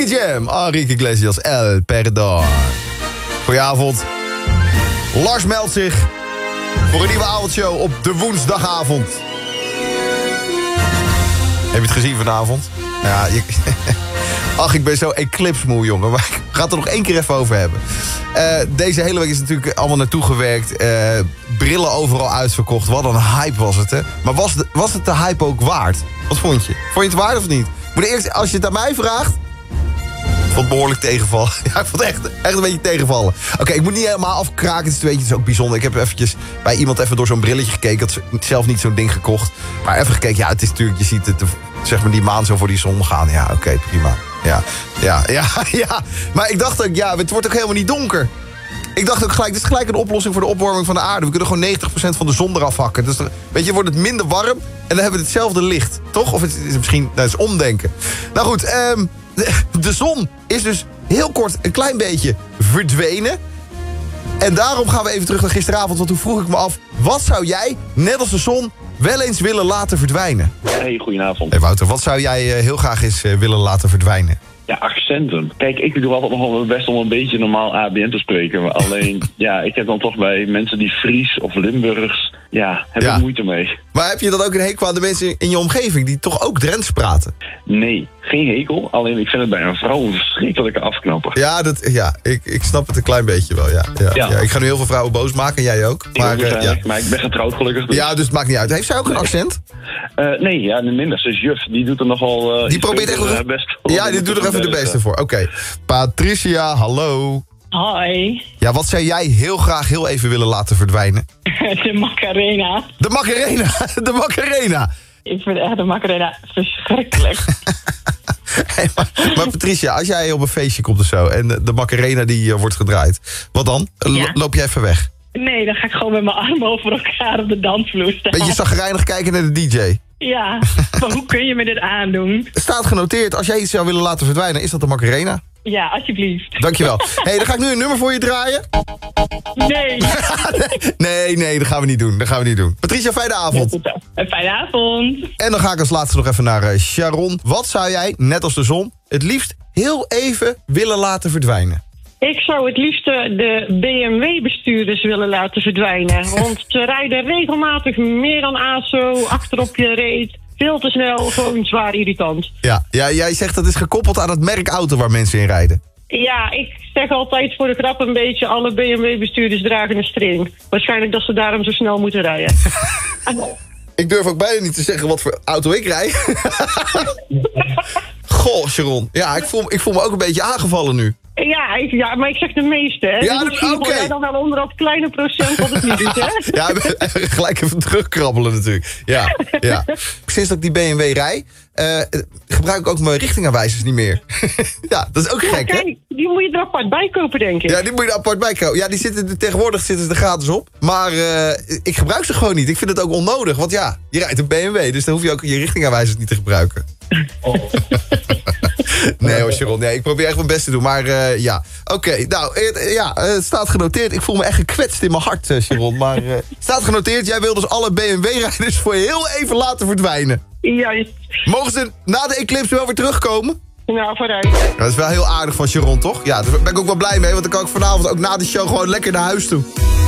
Nicky Jam, Enrique Iglesias, El Perdón. Goedenavond. Lars meldt zich voor een nieuwe avondshow op de woensdagavond. Heb je het gezien vanavond? Ja, ach, ik ben zo eclipsmoe, jongen. Maar ik ga het er nog één keer even over hebben. Deze hele week is natuurlijk allemaal naartoe gewerkt. Brillen overal uitverkocht. Wat een hype was het, hè? Maar was het de hype ook waard? Wat vond je? Vond je het waard of niet? Moet eerst, als je het aan mij vraagt... Ik vond het behoorlijk tegenvallen. Ja, ik vond het echt een beetje tegenvallen. Oké, ik moet niet helemaal afkraken. Het is ook bijzonder. Ik heb eventjes bij iemand even door zo'n brilletje gekeken. Ik had zelf niet zo'n ding gekocht. Maar even gekeken. Ja, het is natuurlijk... Je ziet het, zeg maar, die maan zo voor die zon gaan. Ja, oké, prima. Ja. Maar ik dacht ook, ja, het wordt ook helemaal niet donker. Ik dacht ook gelijk, dit is gelijk een oplossing voor de opwarming van de aarde. We kunnen gewoon 90% van de zon eraf hakken. Dus weet je, wordt het minder warm en dan hebben we hetzelfde licht. Toch? Of het is misschien, dat is omdenken. Nou goed, de zon is dus heel kort een klein beetje verdwenen. En daarom gaan we even terug naar gisteravond. Want toen vroeg ik me af, wat zou jij, net als de zon, wel eens willen laten verdwijnen? Hey, goedenavond. Hey Wouter, wat zou jij heel graag eens willen laten verdwijnen? Ja, accenten. Kijk, ik doe altijd nog wel mijn best om een beetje normaal ABN te spreken. Maar alleen, ja, ik heb dan toch bij mensen die Fries of Limburgs, ja, heb ik moeite mee. Maar heb je dan ook een hekel aan de mensen in je omgeving die toch ook Drents praten? Nee, geen hekel. Alleen ik vind het bij een vrouw een verschrikkelijke afknapper. Ja, ik snap het een klein beetje wel, ja. Ik ga nu heel veel vrouwen boos maken, jij ook. Maar ik ben getrouwd gelukkig. Dus. Ja, dus het maakt niet uit. Heeft zij ook een accent? Nee, ja, minder. Ze is juf. Die doet er nogal... die probeert echt nog best. Ja, die doet er even de beste voor. Oké. Patricia, hallo. Hoi. Ja, wat zou jij heel graag heel even willen laten verdwijnen? De Macarena. De Macarena. De Macarena. Ik vind echt de Macarena verschrikkelijk. Hey, maar Patricia, als jij op een feestje komt of zo en de Macarena die wordt gedraaid, wat dan? Loop je even weg? Nee, dan ga ik gewoon met mijn armen over elkaar op de dansvloer staan. Beetje zagrijnig kijken naar de DJ. Ja, maar hoe kun je me dit aandoen? Staat genoteerd, als jij iets zou willen laten verdwijnen, is dat de Macarena? Ja, alsjeblieft. Dankjewel. Hey, dan ga ik nu een nummer voor je draaien. Nee. Nee, dat gaan we niet doen. Patricia, fijne avond. Een fijne avond. En dan ga ik als laatste nog even naar Sharon. Wat zou jij, net als de zon, het liefst heel even willen laten verdwijnen? Ik zou het liefst de BMW-bestuurders willen laten verdwijnen. Want ze rijden regelmatig meer dan ASO, achterop je reet. Veel te snel, gewoon zwaar irritant. Ja, jij zegt dat is gekoppeld aan het merk auto waar mensen in rijden. Ja, ik zeg altijd voor de grap een beetje, alle BMW-bestuurders dragen een string. Waarschijnlijk dat ze daarom zo snel moeten rijden. Ik durf ook bijna niet te zeggen wat voor auto ik rijd. Goh, Sharon. Ja, ik voel me ook een beetje aangevallen nu. Ja, maar ik zeg de meeste, hè. Ja, oké. Jij dan wel onder dat kleine procent wat het niet doet, hè. Ja, gelijk even terugkrabbelen natuurlijk. Ja. Sinds dat ik die BMW rij, gebruik ik ook mijn richtingaanwijzers niet meer. Ja, dat is ook gek, hè. Kijk, die moet je er apart bij kopen, denk ik. Ja, die moet je er apart bij kopen. Ja, tegenwoordig zitten ze er gratis op. Maar ik gebruik ze gewoon niet. Ik vind het ook onnodig, want ja, je rijdt een BMW, dus dan hoef je ook je richtingaanwijzers niet te gebruiken. Nee hoor, Sharon. Nee, ik probeer echt mijn best te doen. Maar ja. Oké, nou, het staat genoteerd. Ik voel me echt gekwetst in mijn hart, Sharon. Maar het staat genoteerd. Jij wil dus alle BMW-rijders voor je heel even laten verdwijnen. Ja. Mogen ze na de eclipse wel weer terugkomen? Nou, vooruit. Ja, dat is wel heel aardig van Sharon, toch? Ja, daar ben ik ook wel blij mee. Want dan kan ik vanavond ook na de show gewoon lekker naar huis toe.